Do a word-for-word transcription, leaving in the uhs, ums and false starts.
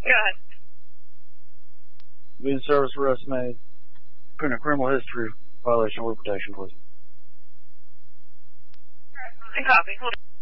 Go ahead. Being service arrest made. Putting a criminal history violation of order protection, please. Copy. Hold on.